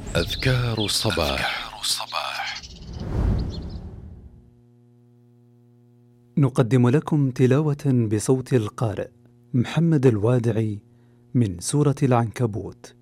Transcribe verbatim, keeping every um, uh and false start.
أذكار الصباح. أذكار الصباح. نقدم لكم تلاوة بصوت القارئ محمد الوادعي من سورة العنكبوت.